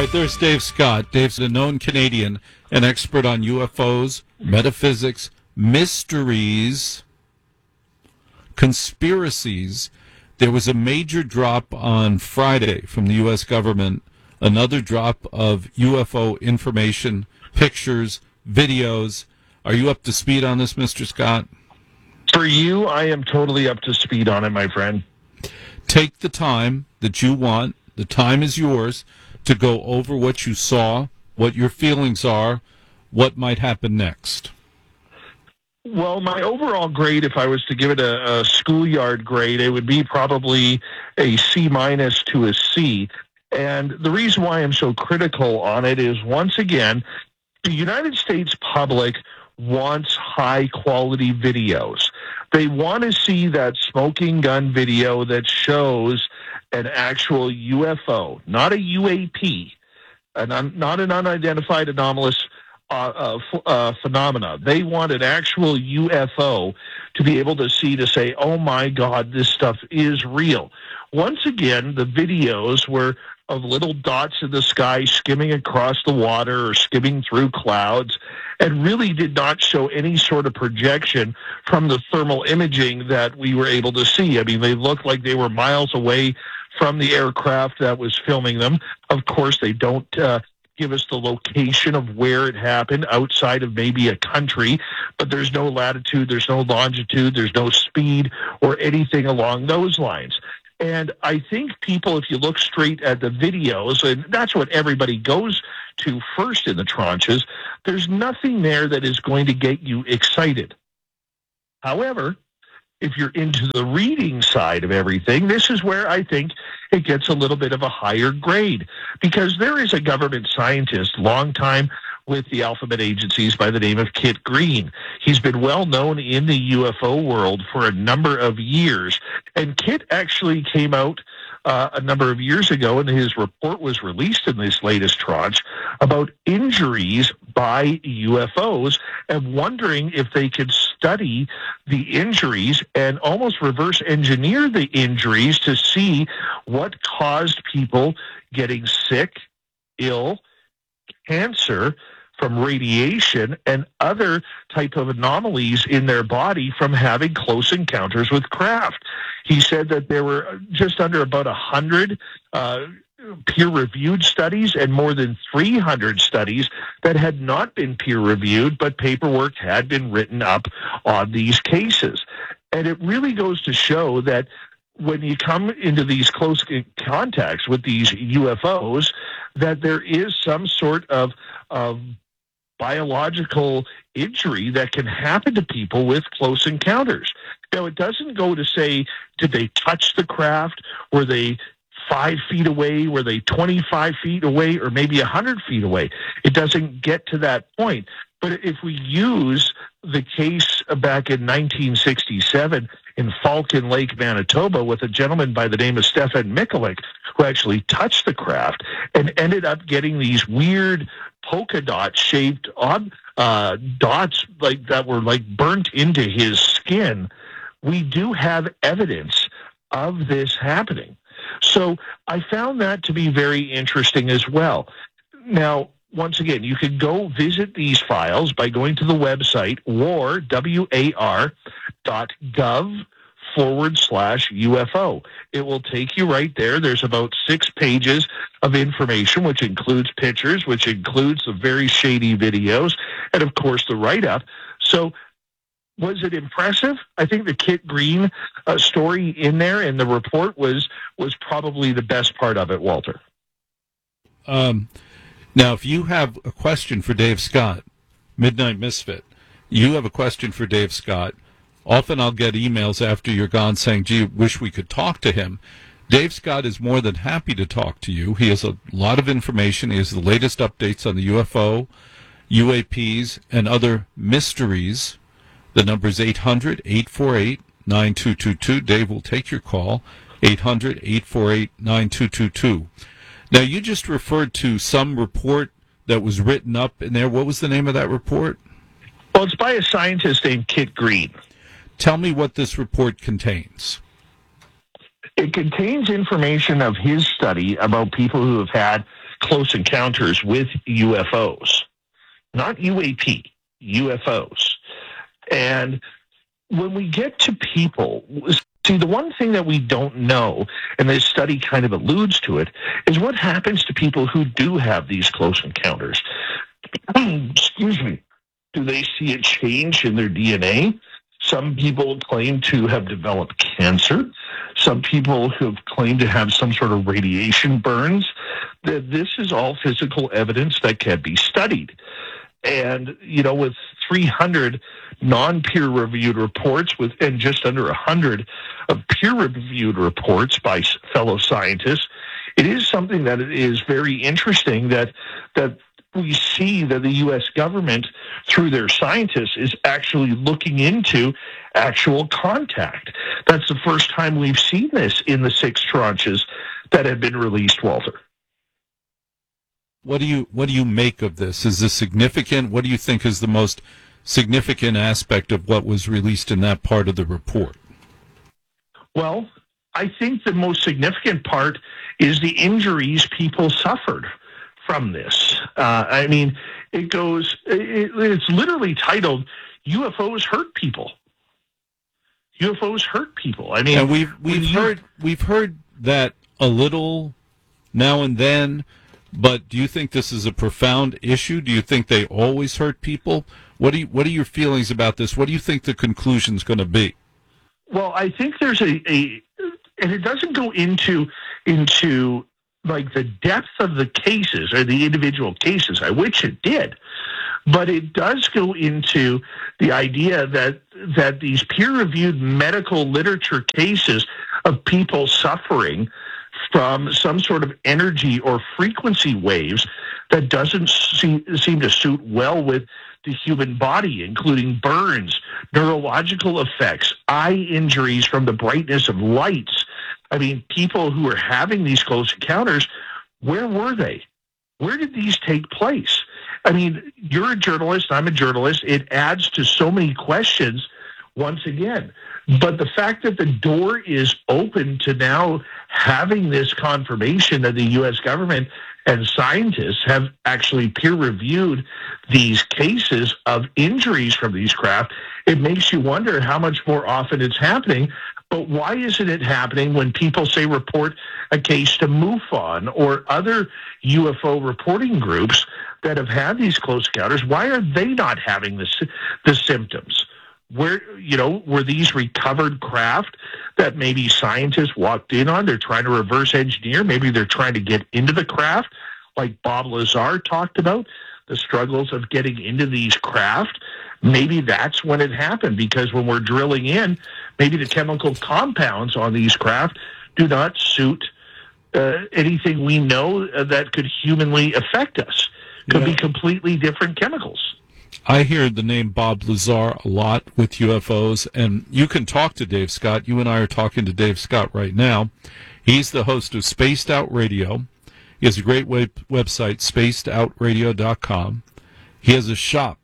right, there's Dave Scott. Dave's a known Canadian, an expert on UFOs, metaphysics, mysteries, conspiracies. There was a major drop on Friday from the U.S. government, another drop of UFO information, pictures, videos. Are you up to speed on this, Mr. Scott? For you, I am totally up to speed on it, my friend. Take the time that you want. The time is yours to go over what you saw, what your feelings are, what might happen next. Well, my overall grade, if I was to give it a schoolyard grade, it would be probably a C- to a C. And the reason why I'm so critical on it is, once again, the United States public wants high-quality videos. They want to see that smoking gun video that shows an actual UFO, not a UAP, not an unidentified anomalous phenomena. They want an actual UFO to be able to see, to say, oh my God, this stuff is real. Once again, the videos were of little dots in the sky skimming across the water or skimming through clouds, and really did not show any sort of projection from the thermal imaging that we were able to see. I mean, they looked like they were miles away from the aircraft that was filming them. Of course, they don't give us the location of where it happened outside of maybe a country, but there's no latitude, there's no longitude, there's no speed or anything along those lines. And I think people, if you look straight at the videos, and that's what everybody goes to first in the tranches, there's nothing there that is going to get you excited. However, if you're into the reading side of everything, this is where I think it gets a little bit of a higher grade, because there is a government scientist, long time with the alphabet agencies, by the name of Kit Green. He's been well known in the UFO world for a number of years, and Kit actually came out a number of years ago, and his report was released in this latest tranche about injuries by UFOs, and wondering if they could study the injuries and almost reverse engineer the injuries to see what caused people getting sick, ill, cancer from radiation, and other type of anomalies in their body from having close encounters with craft. He said that there were just under about 100 peer-reviewed studies and more than 300 studies that had not been peer-reviewed, but paperwork had been written up on these cases. And it really goes to show that when you come into these close contacts with these UFOs, that there is some sort of biological injury that can happen to people with close encounters. Now, it doesn't go to say, did they touch the craft? Were they 5 feet away? Were they 25 feet away? Or maybe 100 feet away? It doesn't get to that point. But if we use the case back in 1967 in Falcon Lake, Manitoba, with a gentleman by the name of Stefan Mikulik, who actually touched the craft and ended up getting these weird polka dot shaped dots like that were like burnt into his skin, we do have evidence of this happening. So I found that to be very interesting as well. Now, once again, you can go visit these files by going to the website war.gov/UFO. It will take you right there. There's about 6 pages of information, which includes pictures, which includes the very shady videos, and of course the write-up. So was it impressive? I think the Kit Green story in there in the report was probably the best part of it, Walter. Now, if you have a question for Dave Scott, Midnight Misfit, you have a question for Dave Scott, often I'll get emails after you're gone saying, gee, wish we could talk to him. Dave Scott is more than happy to talk to you. He has a lot of information. He has the latest updates on the UFO, UAPs, and other mysteries. The number is 800-848-9222. Dave will take your call, 800-848-9222. Now, you just referred to some report that was written up in there. What was the name of that report? Well, it's by a scientist named Kit Green. Tell me what this report contains. It contains information of his study about people who have had close encounters with UFOs, not UAP, UFOs. And when we get to people, see, the one thing that we don't know, and this study kind of alludes to it, is what happens to people who do have these close encounters. Excuse me. Do they see a change in their DNA? Some people claim to have developed cancer. Some people have claimed to have some sort of radiation burns. This is all physical evidence that can be studied. And, with 300 non-peer-reviewed reports and just under 100 of peer-reviewed reports by fellow scientists, it is something that is very interesting that we see that the U.S. government, through their scientists, is actually looking into actual contact. That's the first time we've seen this in the 6 tranches that have been released, Walter. What do you make of this? Is this significant? What do you think is the most significant aspect of what was released in that part of the report? Well, I think the most significant part is the injuries people suffered from this. It's literally titled "UFOs Hurt People." UFOs hurt people. And we've heard that a little now and then. But do you think this is a profound issue? Do you think they always hurt people? What are your feelings about this? What do you think the conclusion is going to be? Well, I think there's and it doesn't go into like the depth of the cases or the individual cases. I wish it did, but it does go into the idea that these peer-reviewed medical literature cases of people suffering from some sort of energy or frequency waves that doesn't seem to suit well with the human body, including burns, neurological effects, eye injuries from the brightness of lights. People who are having these close encounters, where were they? Where did these take place? You're a journalist, I'm a journalist. It adds to so many questions once again. But the fact that the door is open to now having this confirmation that the U.S. government and scientists have actually peer-reviewed these cases of injuries from these craft, it makes you wonder how much more often it's happening. But why isn't it happening when people, say, report a case to MUFON or other UFO reporting groups that have had these close encounters? Why are they not having the symptoms? Were these recovered craft that maybe scientists walked in on? They're trying to reverse engineer. Maybe they're trying to get into the craft, like Bob Lazar talked about, the struggles of getting into these craft. Maybe that's when it happened, because when we're drilling in, maybe the chemical compounds on these craft do not suit anything we know that could humanly affect us. Could be completely different chemicals. I hear the name Bob Lazar a lot with UFOs, and you can talk to Dave Scott. You and I are talking to Dave Scott right now. He's the host of Spaced Out Radio. He has a great website, spacedoutradio.com. He has a shop,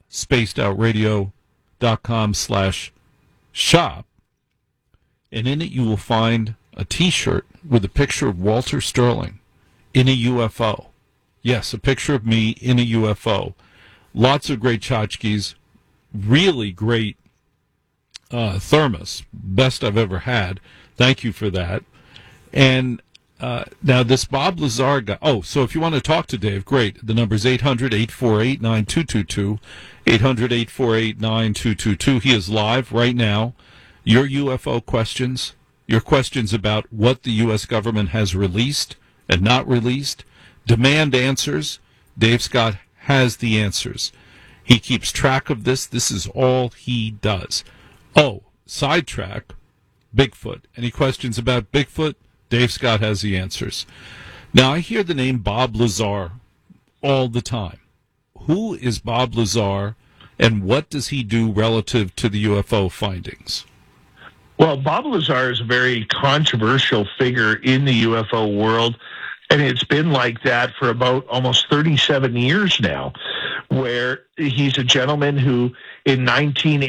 spacedoutradio.com/shop, and in it you will find a T-shirt with a picture of Walter Sterling in a UFO. Yes, a picture of me in a UFO. Lots of great tchotchkes, really great thermos, best I've ever had. Thank you for that. And now this Bob Lazar guy, so if you want to talk to Dave, great. The number is 800-848-9222, 800-848-9222. He is live right now. Your UFO questions, your questions about what the U.S. government has released and not released, demand answers. Dave Scott has the answers. He keeps track of this. This is all he does. Sidetrack, Bigfoot. Any questions about Bigfoot? Dave Scott has the answers. Now, I hear the name Bob Lazar all the time. Who is Bob Lazar, and what does he do relative to the UFO findings? Well, Bob Lazar is a very controversial figure in the UFO world. And it's been like that for about almost 37 years now, where he's a gentleman who in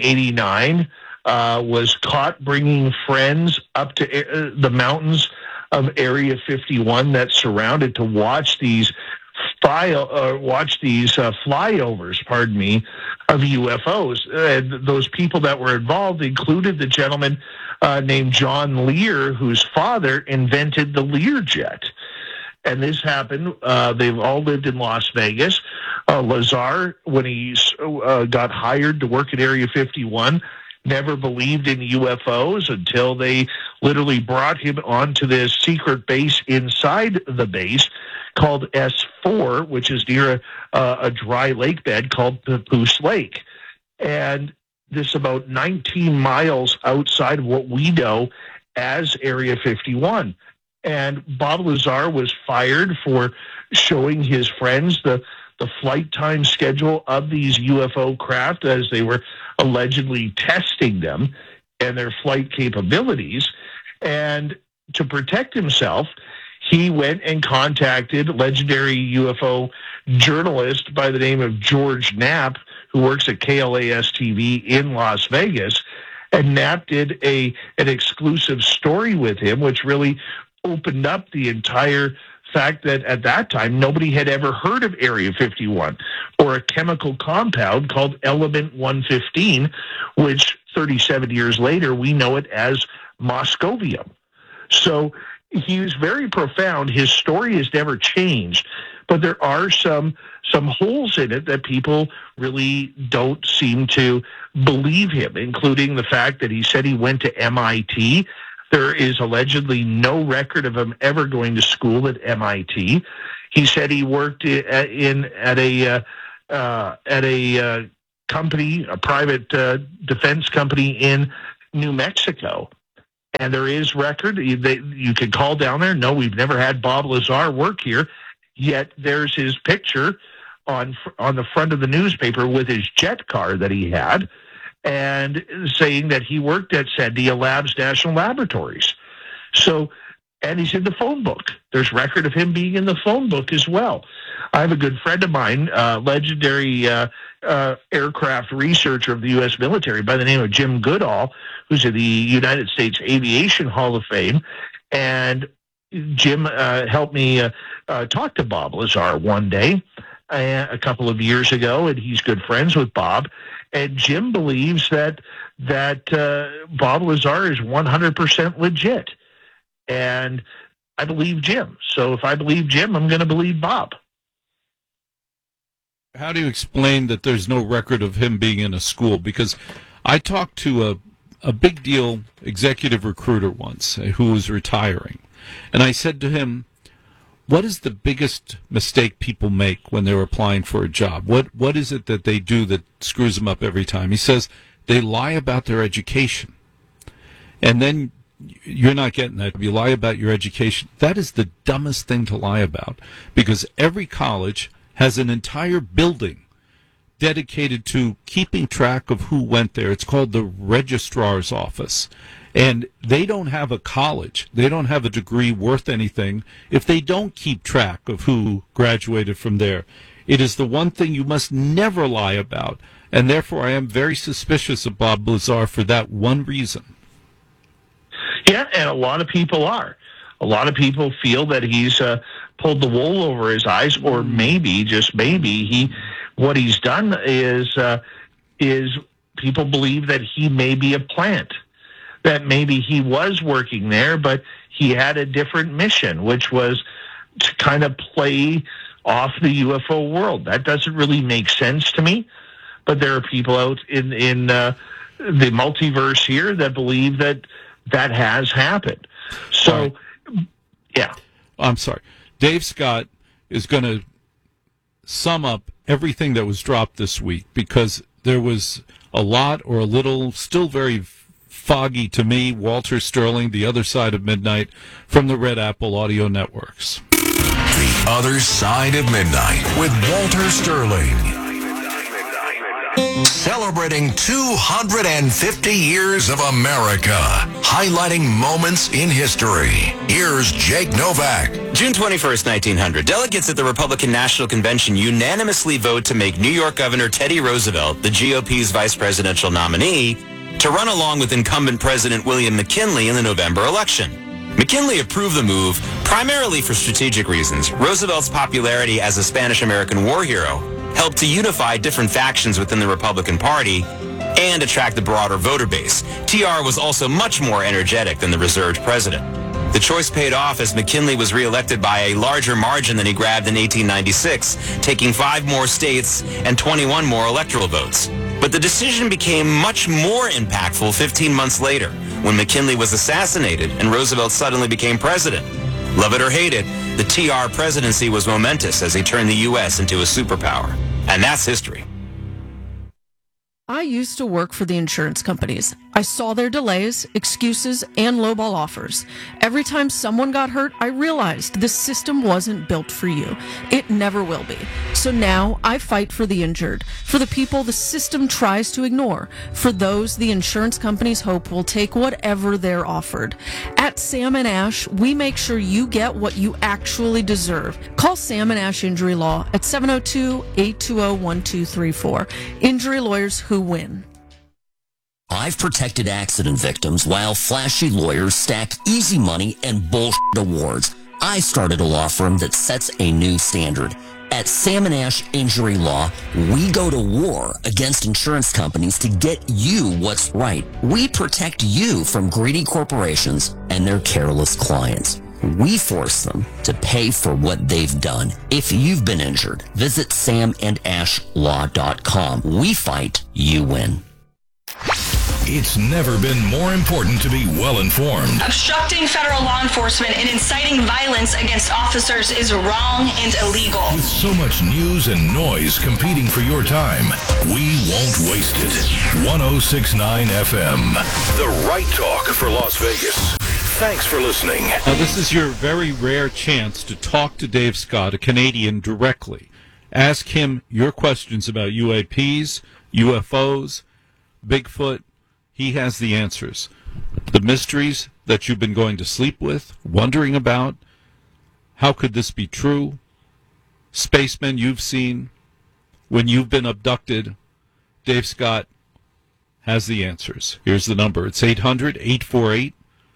1989 was caught bringing friends up to the mountains of Area 51 that surrounded to watch these flyovers, of UFOs. Those people that were involved included the gentleman named John Lear, whose father invented the Learjet. And this happened. They've all lived in Las Vegas. Lazar, when he got hired to work at Area 51, never believed in UFOs until they literally brought him onto this secret base inside the base called S4, which is near a dry lake bed called Papoose Lake. And this is about 19 miles outside of what we know as Area 51. And Bob Lazar was fired for showing his friends the flight time schedule of these UFO craft as they were allegedly testing them and their flight capabilities. And to protect himself, he went and contacted legendary UFO journalist by the name of George Knapp, who works at KLAS-TV in Las Vegas. And Knapp did an exclusive story with him, which really opened up the entire fact that at that time nobody had ever heard of Area 51 or a chemical compound called Element 115, which 37 years later we know it as moscovium. So he was very profound. His story has never changed, but there are some holes in it that people really don't seem to believe him, including the fact that he said he went to MIT. There is allegedly no record of him ever going to school at MIT. He said he worked at a company, a private defense company in New Mexico. And there is record. You could call down there. No, we've never had Bob Lazar work here. Yet there's his picture on the front of the newspaper with his jet car that he had, and saying that he worked at Sandia Labs National Laboratories. So, and he's in the phone book. There's record of him being in the phone book as well. I have a good friend of mine, legendary aircraft researcher of the U.S. military by the name of Jim Goodall, who's in the United States Aviation Hall of Fame. And Jim helped me talk to Bob Lazar one day a couple of years ago, and he's good friends with Bob. And Jim believes that Bob Lazar is 100% legit. And I believe Jim. So if I believe Jim, I'm going to believe Bob. How do you explain that there's no record of him being in a school? Because I talked to a big deal executive recruiter once who was retiring. And I said to him, what is the biggest mistake people make when they're applying for a job? What is it that they do that screws them up every time? He says they lie about their education. And then you're not getting that. If you lie about your education, that is the dumbest thing to lie about, because every college has an entire building dedicated to keeping track of who went there. It's called the registrar's office. And they don't have a college. They don't have a degree worth anything if they don't keep track of who graduated from there. It is the one thing you must never lie about. And therefore, I am very suspicious of Bob Lazar for that one reason. Yeah, and a lot of people are. A lot of people feel that he's pulled the wool over his eyes, or maybe, just maybe, what he's done is people believe that he may be a plant, that maybe he was working there, but he had a different mission, which was to kind of play off the UFO world. That doesn't really make sense to me, but there are people out in the multiverse here that believe that has happened. So, right. Yeah. I'm sorry. Dave Scott is going to sum up everything that was dropped this week, because there was a lot or a little still very foggy to me. Walter Sterling, The Other Side of Midnight, from the Red Apple Audio Networks. The Other Side of Midnight with Walter Sterling. Celebrating 250 years of America, highlighting moments in history. Here's Jake Novak. June 21st, 1900. Delegates at the Republican National Convention unanimously vote to make New York Governor Teddy Roosevelt the GOP's vice presidential nominee to run along with incumbent President William McKinley in the November election. McKinley approved the move primarily for strategic reasons. Roosevelt's popularity as a Spanish-American war hero helped to unify different factions within the Republican Party and attract the broader voter base. TR was also much more energetic than the reserved president. The choice paid off as McKinley was reelected by a larger margin than he grabbed in 1896, taking 5 more states and 21 more electoral votes. But the decision became much more impactful 15 months later, when McKinley was assassinated and Roosevelt suddenly became president. Love it or hate it, the TR presidency was momentous as he turned the U.S. into a superpower. And that's history. I used to work for the insurance companies. I saw their delays, excuses, and lowball offers. Every time someone got hurt, I realized this system wasn't built for you. It never will be. So now I fight for the injured, for the people the system tries to ignore, for those the insurance companies hope will take whatever they're offered. At Sam & Ash, we make sure you get what you actually deserve. Call Sam & Ash Injury Law at 702-820-1234. Injury lawyers who win. I've protected accident victims while flashy lawyers stack easy money and bullshit awards. I started a law firm that sets a new standard. At Sam & Ash Injury Law, we go to war against insurance companies to get you what's right. We protect you from greedy corporations and their careless clients. We force them to pay for what they've done. If you've been injured, visit samandashlaw.com. We fight, you win. It's never been more important to be well-informed. Obstructing federal law enforcement and inciting violence against officers is wrong and illegal. With so much news and noise competing for your time, we won't waste it. 106.9 FM, the right talk for Las Vegas. Thanks for listening. Now, this is your very rare chance to talk to Dave Scott, a Canadian, directly. Ask him your questions about UAPs, UFOs, Bigfoot. He has the answers. The mysteries that you've been going to sleep with, wondering about. How could this be true? Spacemen you've seen. When you've been abducted, Dave Scott has the answers. Here's the number. It's 800-848-9222,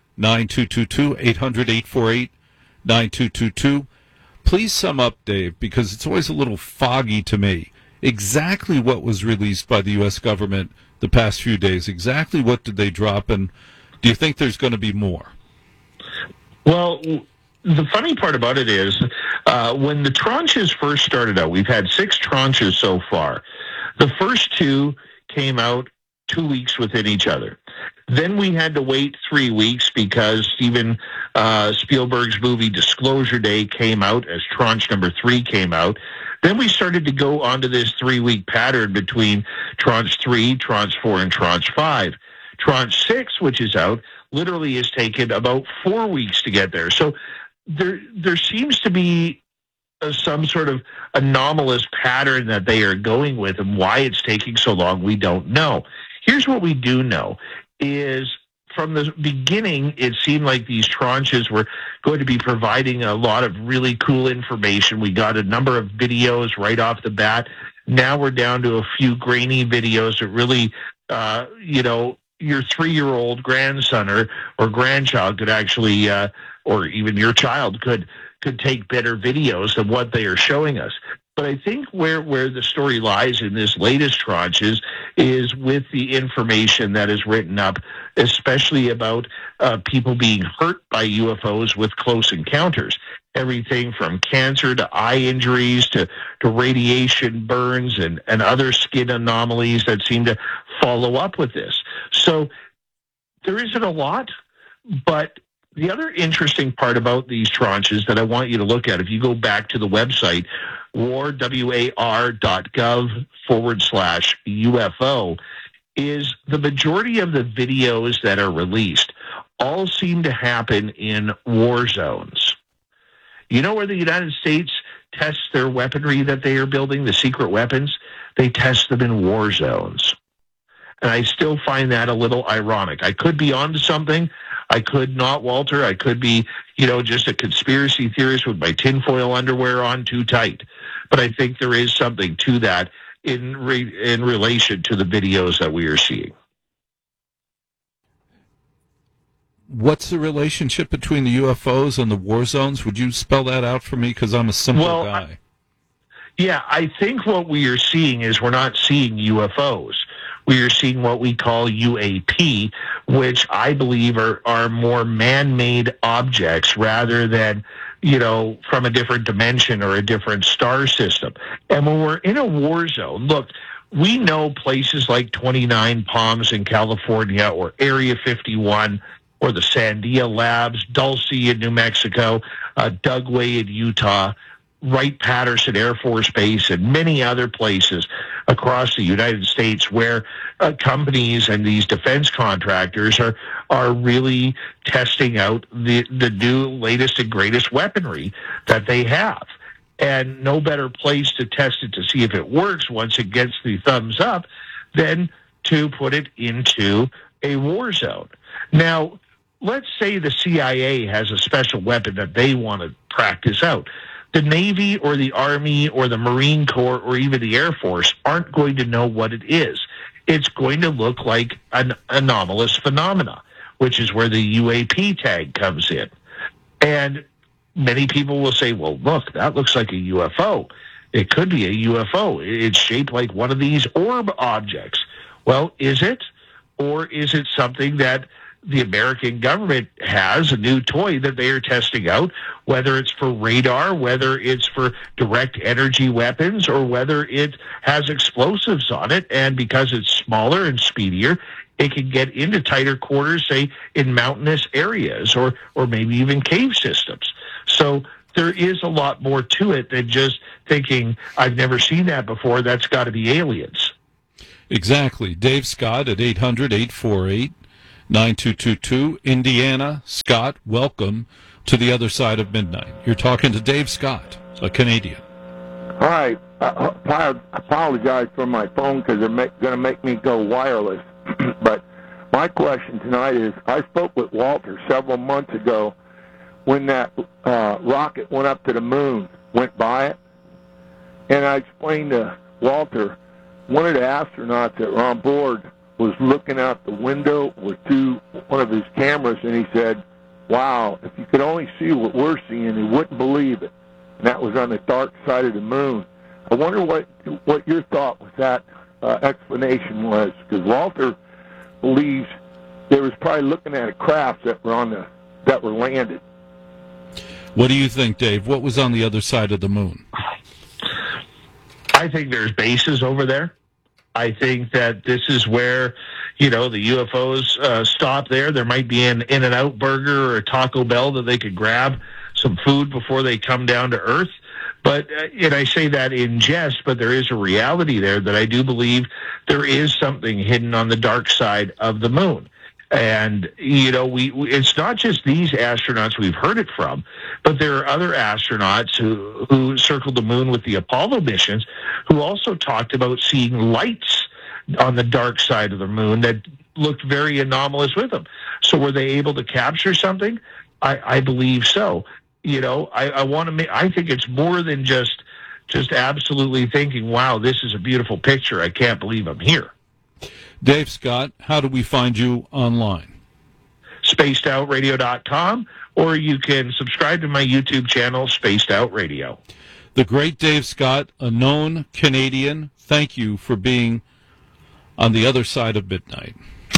800-848-9222. Please sum up, Dave, because it's always a little foggy to me. Exactly what was released by the U.S. government the past few days? Exactly what did they drop, and do you think there's going to be more? Well, the funny part about it is when the tranches first started out, we've had 6 tranches so far. The first 2 came out 2 weeks within each other. Then we had to wait 3 weeks because Steven Spielberg's movie Disclosure Day came out as tranche number 3 came out. Then we started to go onto this 3-week pattern between tranche 3, tranche 4, and tranche 5. Tranche 6, which is out, literally has taken about 4 weeks to get there. So there seems to be some sort of anomalous pattern that they are going with, and why it's taking so long, we don't know. Here's what we do know is from the beginning, it seemed like these tranches were going to be providing a lot of really cool information. We got a number of videos right off the bat. Now we're down to a few grainy videos that really, your 3-year-old grandson or grandchild could actually, or even your child could take better videos than what they are showing us. But I think where the story lies in this latest tranches is with the information that is written up, especially about people being hurt by UFOs with close encounters. Everything from cancer to eye injuries to radiation burns and other skin anomalies that seem to follow up with this. So there isn't a lot, but the other interesting part about these tranches that I want you to look at, if you go back to the website, war.gov/UFO, is the majority of the videos that are released all seem to happen in war zones. You know where the United States tests their weaponry that they are building, the secret weapons? They test them in war zones. And I still find that a little ironic. I could be onto something. I could not, Walter. I could be, just a conspiracy theorist with my tinfoil underwear on too tight. But I think there is something to that in relation to the videos that we are seeing. what's the relationship between the UFOs and the war zones? Would you spell that out for me? Because I'm a simple guy. I think what we are seeing is we're not seeing UFOs. We are seeing what we call UAP, which I believe are more man-made objects rather than, from a different dimension or a different star system. And when we're in a war zone, look, we know places like 29 Palms in California or Area 51 or the Sandia Labs, Dulce in New Mexico, Dugway in Utah, Wright-Patterson Air Force Base, and many other places across the United States where companies and these defense contractors are really testing out the new, latest, and greatest weaponry that they have. And no better place to test it to see if it works once it gets the thumbs up than to put it into a war zone. Now, let's say the CIA has a special weapon that they want to practice out. The Navy or the Army or the Marine Corps or even the Air Force aren't going to know what it is. It's going to look like an anomalous phenomena, which is where the UAP tag comes in. And many people will say, well, look, that looks like a UFO. It could be a UFO. It's shaped like one of these orb objects. Well, is it? Or is it something that the American government has, a new toy that they are testing out, whether it's for radar, whether it's for direct energy weapons, or whether it has explosives on it, and because it's smaller and speedier, it can get into tighter quarters, say, in mountainous areas, or maybe even cave systems. So there is a lot more to it than just thinking, I've never seen that before, that's got to be aliens. Exactly. Dave Scott at 800-848-9222. Indiana. Scott, welcome to the other side of midnight. You're talking to Dave Scott, a Canadian. All right. I apologize for my phone because they're going to make me go wireless. But my question tonight is, I spoke with Walter several months ago when that rocket went up to the moon, went by it. And I explained to Walter, one of the astronauts that were on board was looking out the window with one of his cameras, and he said, wow, if you could only see what we're seeing, you wouldn't believe it. And that was on the dark side of the moon. I wonder what your thought with that explanation was, because Walter believes they was probably looking at a craft that were landed. What do you think, Dave? What was on the other side of the moon? I think there's bases over there. I think that this is where, the UFOs stop there. There might be an In-N-Out burger or a Taco Bell that they could grab some food before they come down to Earth. But, and I say that in jest, but there is a reality there that I do believe there is something hidden on the dark side of the moon. And, it's not just these astronauts we've heard it from, but there are other astronauts who circled the moon with the Apollo missions who also talked about seeing lights on the dark side of the moon that looked very anomalous with them. So were they able to capture something? I believe so. I think it's more than just absolutely thinking, wow, this is a beautiful picture. I can't believe I'm here. Dave Scott, how do we find you online? SpacedOutRadio.com, or you can subscribe to my YouTube channel, Spaced Out Radio. The great Dave Scott, a known Canadian, thank you for being on the other side of midnight.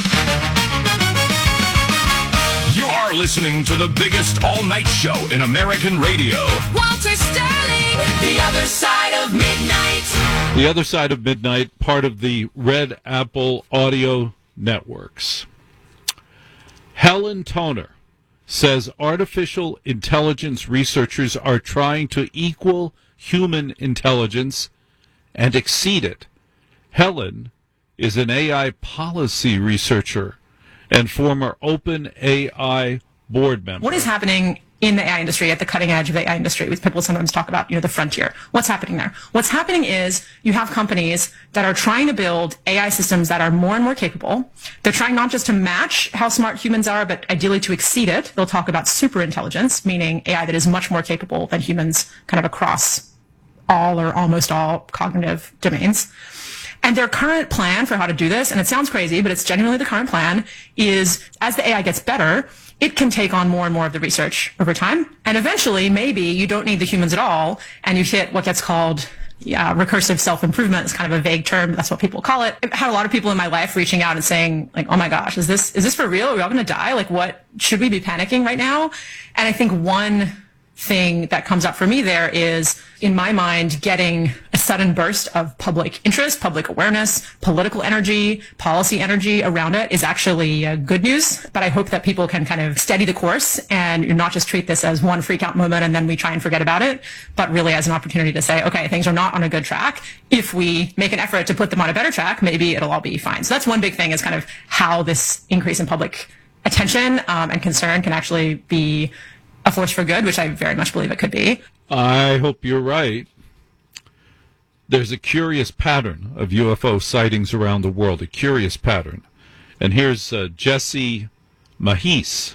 You are listening to the biggest all-night show in American radio. Walter Sterling, the other side of midnight. The Other Side of Midnight, part of the Red Apple Audio Networks. Helen Toner says artificial intelligence researchers are trying to equal human intelligence and exceed it. Helen is an AI policy researcher and former OpenAI board member. What is happening in the AI industry, at the cutting edge of the AI industry? People sometimes talk about, the frontier. What's happening there? What's happening is you have companies that are trying to build AI systems that are more and more capable. They're trying not just to match how smart humans are, but ideally to exceed it. They'll talk about super intelligence, meaning AI that is much more capable than humans kind of across all or almost all cognitive domains. And their current plan for how to do this, and it sounds crazy, but it's genuinely the current plan, is as the AI gets better, it can take on more and more of the research over time. And eventually, maybe you don't need the humans at all, and you hit what gets called recursive self-improvement. It's kind of a vague term. That's what people call it. I've had a lot of people in my life reaching out and saying, like, oh my gosh, is this for real? Are we all going to die? Like, what, should we be panicking right now? And I think one thing that comes up for me there is, in my mind, getting a sudden burst of public interest, public awareness, political energy, policy energy around it is actually good news. But I hope that people can kind of steady the course and not just treat this as one freak out moment and then we try and forget about it, but really as an opportunity to say, okay, things are not on a good track. If we make an effort to put them on a better track, maybe it'll all be fine. So that's one big thing, is kind of how this increase in public attention and concern can actually be a force for good, which I very much believe it could be. I hope you're right. There's a curious pattern of UFO sightings around the world, a curious pattern. And here's Jesse Mahis,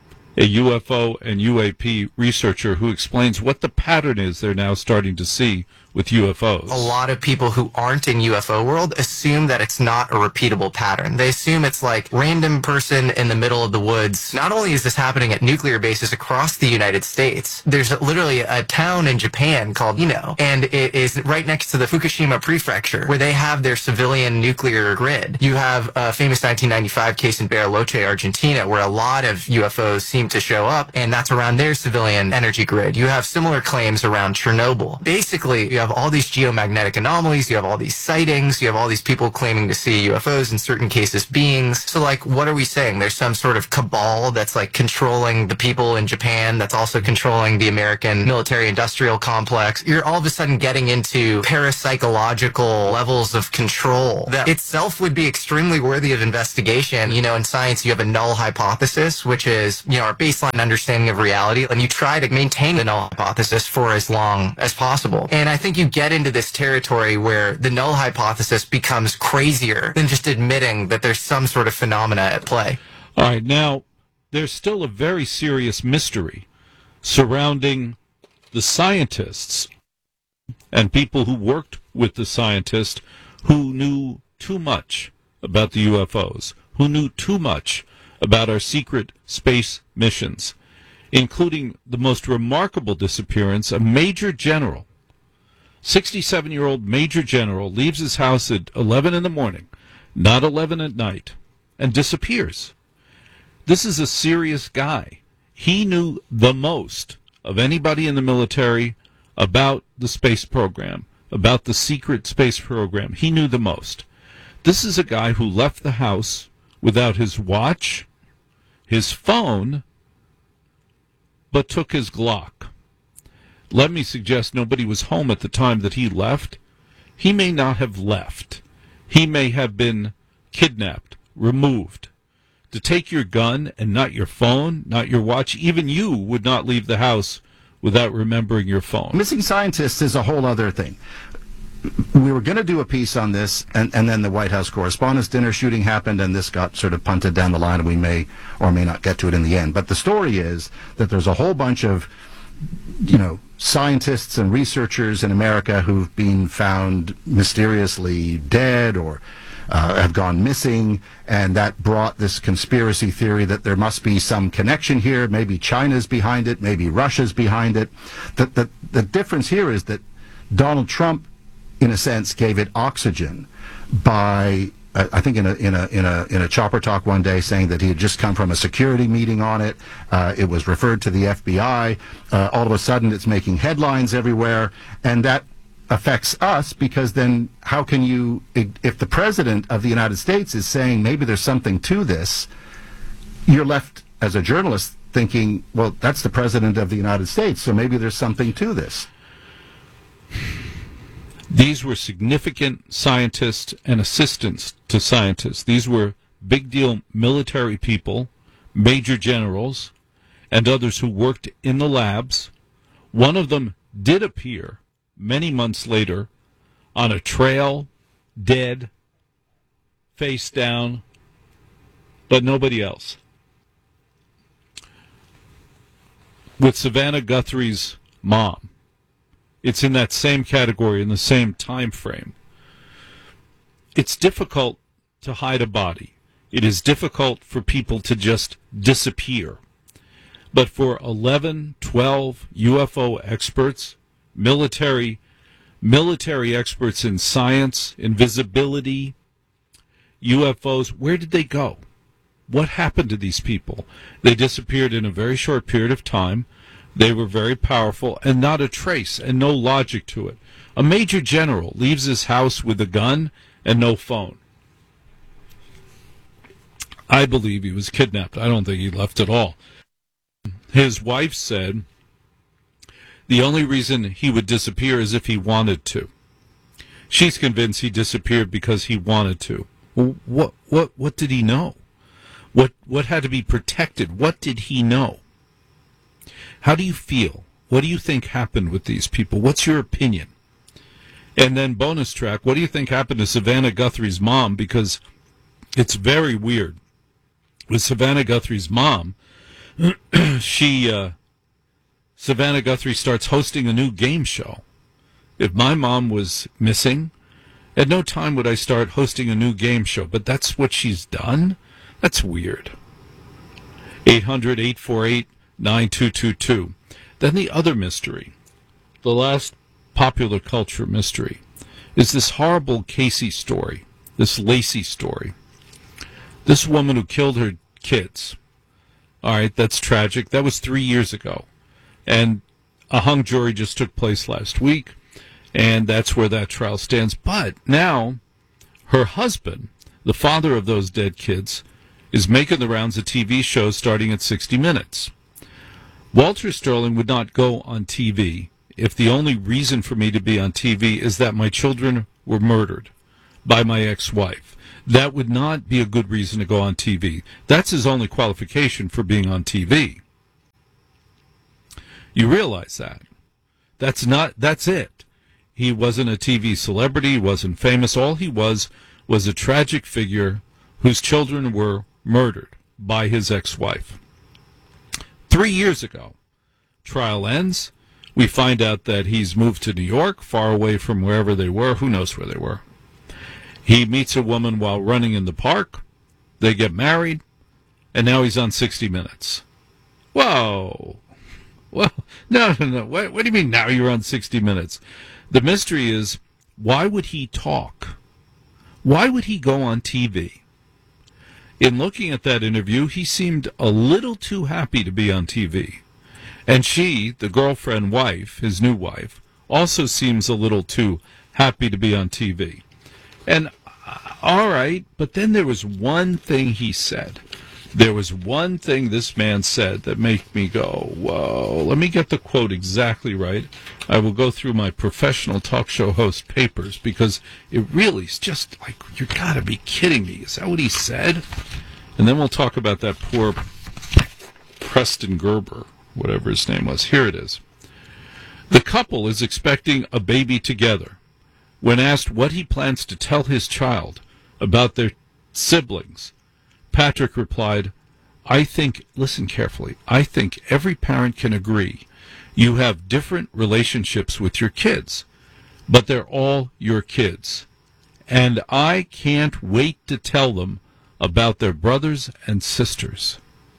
a UFO and UAP researcher, who explains what the pattern is they're now starting to see with UFOs. A lot of people who aren't in UFO world assume that it's not a repeatable pattern. They assume it's like random person in the middle of the woods. Not only is this happening at nuclear bases across the United States, there's literally a town in Japan called Ino, and it is right next to the Fukushima prefecture, where they have their civilian nuclear grid. You have a famous 1995 case in Bariloche, Argentina, where a lot of UFOs seem to show up, and that's around their civilian energy grid. You have similar claims around Chernobyl. Basically, you have all these geomagnetic anomalies, you have all these sightings, you have all these people claiming to see UFOs, in certain cases beings. So, like, what are we saying? There's some sort of cabal that's, like, controlling the people in Japan, that's also controlling the American military-industrial complex. You're all of a sudden getting into parapsychological levels of control that itself would be extremely worthy of investigation. You know, in science, you have a null hypothesis, which is, you know, our baseline understanding of reality, and you try to maintain the null hypothesis for as long as possible. And I think you get into this territory where the null hypothesis becomes crazier than just admitting that there's some sort of phenomena at play. All right, now, there's still a very serious mystery surrounding the scientists and people who worked with the scientists who knew too much about the UFOs, who knew too much about our secret space missions, including the most remarkable disappearance, a major general, 67-year-old major general, leaves his house at 11 in the morning, not 11 at night, and disappears. This is a serious guy. He knew the most of anybody in the military about the space program, about the secret space program. He knew the most. This is a guy who left the house without his watch, his phone, but took his Glock. Let me suggest nobody was home at the time that he left. He may not have left. He may have been kidnapped, removed. To take your gun and not your phone, not your watch, even you would not leave the house without remembering your phone. Missing scientists is a whole other thing. We were going to do a piece on this, and then the White House Correspondents' Dinner shooting happened, and this got sort of punted down the line, and we may or may not get to it in the end. But the story is that there's a whole bunch of, you know, scientists and researchers in America who've been found mysteriously dead or have gone missing, and that brought this conspiracy theory that there must be some connection here. Maybe China's behind it, maybe Russia's behind it. The difference here is that Donald Trump, in a sense, gave it oxygen by, I think, in a chopper talk one day, saying that he had just come from a security meeting on it. It was referred to the FBI. All of a sudden, it's making headlines everywhere, and that affects us, because then how can you, if the president of the United States is saying maybe there's something to this, you're left as a journalist thinking, well, that's the president of the United States, so maybe there's something to this. These were significant scientists and assistants to scientists. These were big deal military people, major generals, and others who worked in the labs. One of them did appear many months later on a trail, dead, face down, but nobody else. With Savannah Guthrie's mom, it's in that same category, in the same time frame. It's difficult to hide a body. It is difficult for people to just disappear. But for 11, 12 UFO experts, military experts in science, invisibility, UFOs, where did they go? What happened to these people? They disappeared in a very short period of time. They were very powerful, and not a trace and no logic to it. A major general leaves his house with a gun and no phone. I believe he was kidnapped. I don't think he left at all. His wife said the only reason he would disappear is if he wanted to. She's convinced he disappeared because he wanted to. Well, what did he know? What had to be protected? What did he know? How do you feel? What do you think happened with these people? What's your opinion? And then bonus track, what do you think happened to Savannah Guthrie's mom? Because it's very weird. With Savannah Guthrie's mom, Savannah Guthrie starts hosting a new game show. If my mom was missing, at no time would I start hosting a new game show. But that's what she's done? That's weird. 800-848-9222. Then the other mystery, the last popular culture mystery, is this horrible Casey story, this Lacey story. This woman who killed her kids. All right, that's tragic. That was 3 years ago. And a hung jury just took place last week, and that's where that trial stands. But now her husband, the father of those dead kids, is making the rounds of TV shows starting at 60 Minutes. Walter Sterling would not go on TV if the only reason for me to be on TV is that my children were murdered by my ex-wife. That would not be a good reason to go on TV. That's his only qualification for being on TV. You realize that. That's it. He wasn't a TV celebrity. He wasn't famous. All he was a tragic figure whose children were murdered by his ex-wife. 3 years ago, trial ends. We find out that he's moved to New York, far away from wherever they were. Who knows where they were? He meets a woman while running in the park. They get married, and now he's on 60 Minutes. Whoa. Well, no. What do you mean now you're on 60 Minutes? The mystery is, why would he talk? Why would he go on TV? In looking at that interview, he seemed a little too happy to be on TV. And she, the girlfriend wife, his new wife, also seems a little too happy to be on TV. And, all right, but then there was one thing he said. There was one thing this man said that made me go, whoa. Let me get the quote exactly right. I will go through my professional talk show host papers because it really is just like, you got to be kidding me. Is that what he said? And then we'll talk about that poor Preston Gerber, whatever his name was. Here it is. The couple is expecting a baby together. When asked what he plans to tell his child about their siblings, Patrick replied, listen carefully, I think every parent can agree you have different relationships with your kids, but they're all your kids. And I can't wait to tell them about their brothers and sisters.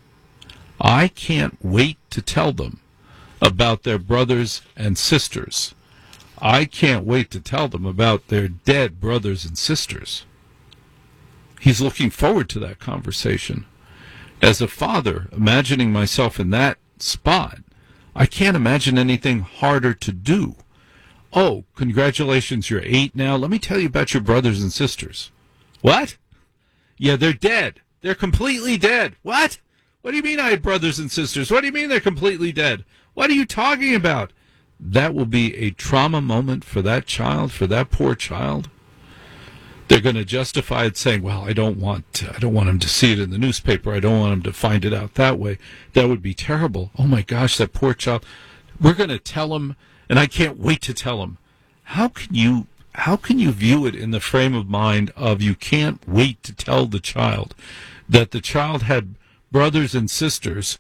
I can't wait to tell them about their brothers and sisters. I can't wait to tell them about their dead brothers and sisters. He's looking forward to that conversation. As a father, imagining myself in that spot, I can't imagine anything harder to do. Oh, congratulations, you're 8 now. Let me tell you about your brothers and sisters. What? Yeah, they're dead. They're completely dead. What? What do you mean I have brothers and sisters? What do you mean they're completely dead? What are you talking about? That will be a trauma moment for that child, for that poor child. They're going to justify it saying, well, I don't want him to see it in the newspaper. I don't want him to find it out that way. That would be terrible. Oh, my gosh, that poor child. We're going to tell him, and I can't wait to tell him. How can you view it in the frame of mind of you can't wait to tell the child that the child had brothers and sisters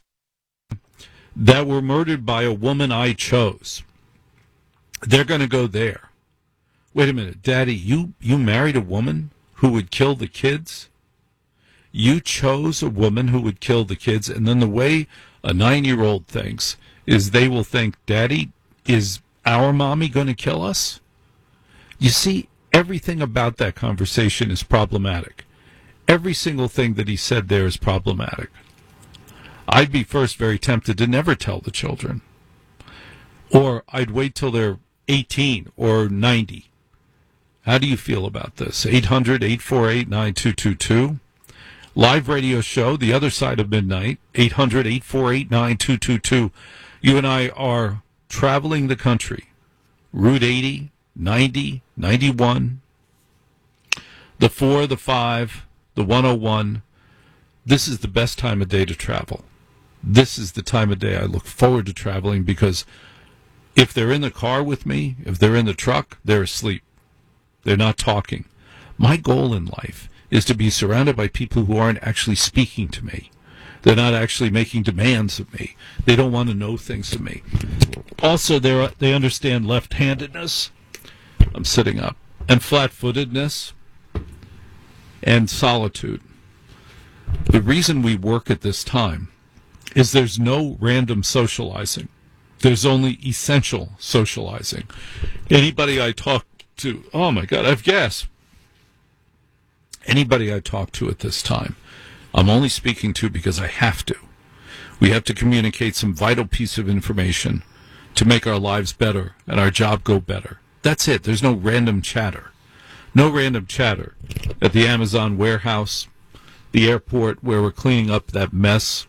that were murdered by a woman I chose? They're going to go there. Wait a minute, Daddy, you married a woman who would kill the kids? You chose a woman who would kill the kids, and then the way a 9-year-old thinks is they will think, Daddy, is our mommy going to kill us? You see, everything about that conversation is problematic. Every single thing that he said there is problematic. I'd be first very tempted to never tell the children. Or I'd wait till they're 18 or 90. How do you feel about this? 800-848-9222. Live radio show, The Other Side of Midnight, 800-848-9222. You and I are traveling the country. Route 80, 90, 91, the 4, the 5, the 101. This is the best time of day to travel. This is the time of day I look forward to traveling because if they're in the car with me, if they're in the truck, they're asleep. They're not talking. My goal in life is to be surrounded by people who aren't actually speaking to me. They're not actually making demands of me. They don't want to know things of me. Also, they understand left-handedness. I'm sitting up. And flat-footedness. And solitude. The reason we work at this time is there's no random socializing. There's only essential socializing. Anybody I talk to, oh my God, I have gas. Anybody I talk to at this time, I'm only speaking to because I have to. We have to communicate some vital piece of information to make our lives better and our job go better. That's it. There's no random chatter. No random chatter at the Amazon warehouse, the airport where we're cleaning up that mess,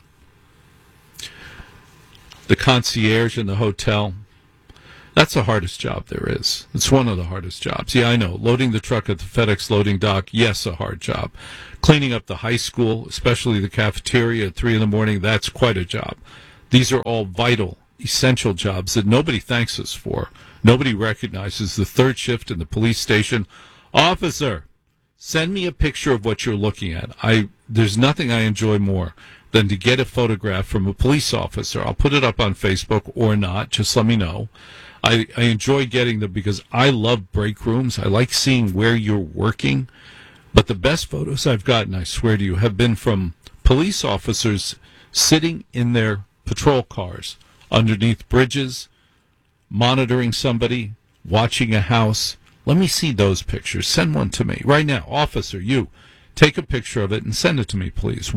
the concierge in the hotel. That's the hardest job there is. It's one of the hardest jobs. Yeah, I know. Loading the truck at the FedEx loading dock, yes, a hard job. Cleaning up the high school, especially the cafeteria at 3 in the morning, that's quite a job. These are all vital, essential jobs that nobody thanks us for. Nobody recognizes the third shift in the police station. Officer, send me a picture of what you're looking at. There's nothing I enjoy more than to get a photograph from a police officer. I'll put it up on Facebook or not. Just let me know. I enjoy getting them because I love break rooms. I like seeing where you're working. But the best photos I've gotten, I swear to you, have been from police officers sitting in their patrol cars underneath bridges, monitoring somebody, watching a house. Let me see those pictures. Send one to me right now. Officer, you, take a picture of it and send it to me, please.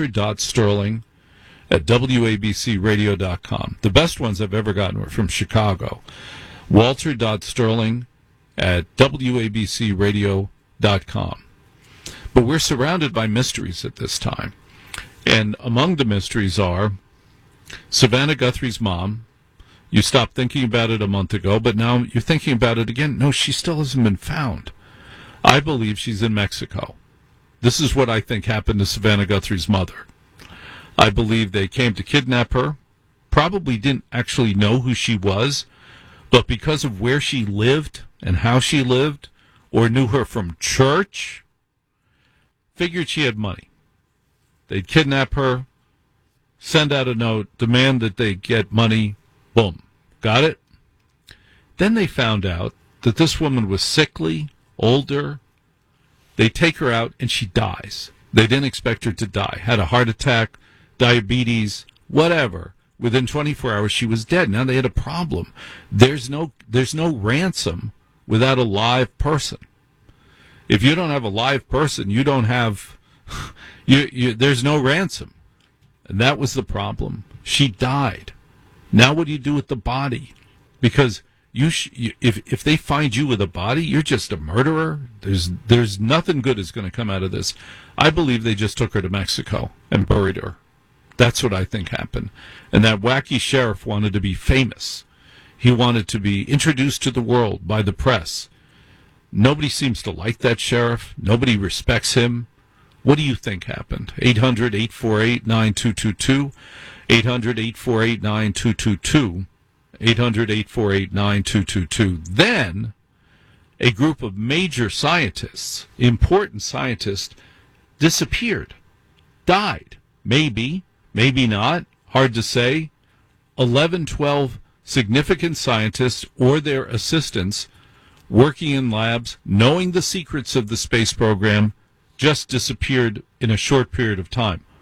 Walter.Sterling@WABCradio.com. The best ones I've ever gotten were from Chicago. Walter.Sterling@WABCradio.com. But we're surrounded by mysteries at this time. And among the mysteries are Savannah Guthrie's mom. You stopped thinking about it a month ago, but now you're thinking about it again. No, she still hasn't been found. I believe she's in Mexico. This is what I think happened to Savannah Guthrie's mother. I believe they came to kidnap her, probably didn't actually know who she was, but because of where she lived and how she lived, or knew her from church, figured she had money. They'd kidnap her, send out a note, demand that they get money, boom. Got it? Then they found out that this woman was sickly, older. They take her out and she dies. They didn't expect her to die. Had a heart attack, diabetes, whatever. Within 24 hours, she was dead. Now they had a problem. There's no ransom without a live person. If you don't have a live person, you don't have, there's no ransom. And that was the problem. She died. Now what do you do with the body? Because if they find you with a body, you're just a murderer. There's nothing good is going to come out of this. I believe they just took her to Mexico and buried her. That's what I think happened. And that wacky sheriff wanted to be famous. He wanted to be introduced to the world by the press. Nobody seems to like that sheriff. Nobody respects him. What do you think happened? 800-848-9222. 800-848-9222. 800-848-9222. Then, a group of major scientists, important scientists, disappeared. Died. Maybe, maybe not. Hard to say. 11, 12 significant scientists or their assistants working in labs, knowing the secrets of the space program, just disappeared in a short period of time.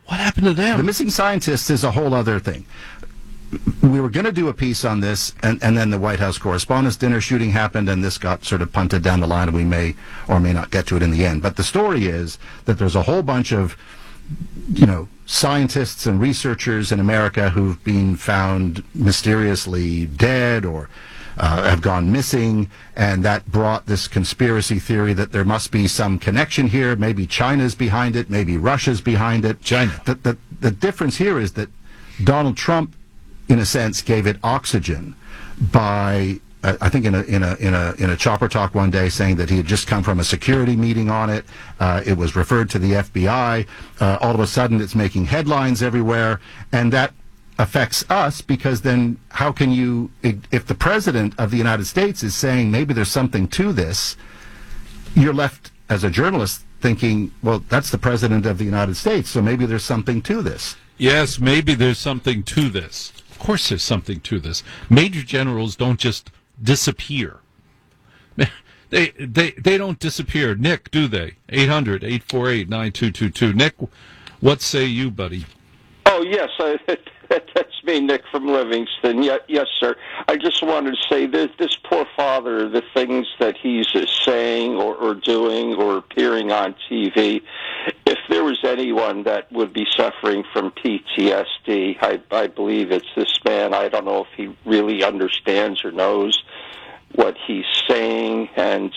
What happened to them? The missing scientists is a whole other thing. We were going to do a piece on this, and then the White House Correspondents' Dinner shooting happened, and this got sort of punted down the line, and we may or may not get to it in the end. But the story is that there's a whole bunch of, scientists and researchers in America who've been found mysteriously dead or have gone missing, and that brought this conspiracy theory that there must be some connection here. Maybe China's behind it, maybe Russia's behind it. China. The difference here is that Donald Trump, in a sense, gave it oxygen by, I think, in a chopper talk one day, saying that he had just come from a security meeting on it. It was referred to the FBI. All of a sudden, it's making headlines everywhere, and that affects us because then how can you, if the president of the United States is saying maybe there's something to this, you're left as a journalist thinking, well, that's the president of the United States, so maybe there's something to this. Yes, maybe there's something to this. Of course there's something to this. Major generals don't just disappear. They don't disappear. Nick, do they? 800-848-9222. Nick, what say you, buddy? Oh, yes, that's me, Nick from Livingston. Yes, sir. I just wanted to say this poor father, the things that he's saying or doing or appearing on TV, if there was anyone that would be suffering from PTSD, I believe it's this man. I don't know if he really understands or knows what he's saying, and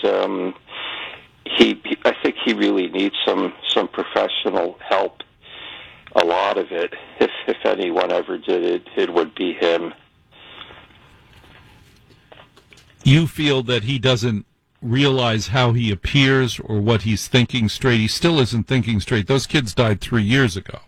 I think he really needs some professional help. A lot of it, if anyone ever did it, it would be him. You feel that he doesn't realize how he appears or what he's thinking straight. He still isn't thinking straight. Those kids died 3 years ago.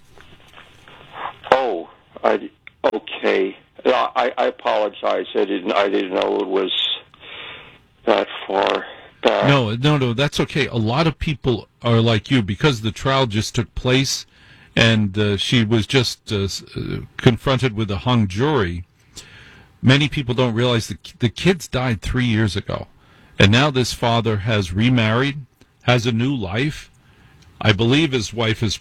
Oh, okay. I apologize. I didn't know it was that far back. No, that's okay. A lot of people are like you because the trial just took place and she was just confronted with a hung jury. Many people don't realize the kids died 3 years ago. And now this father has remarried, has a new life. I believe his wife is